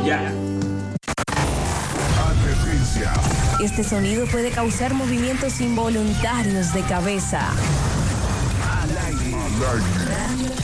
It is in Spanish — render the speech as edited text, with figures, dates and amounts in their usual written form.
Ya. Advertencia. Este sonido puede causar movimientos involuntarios de cabeza. Al aire.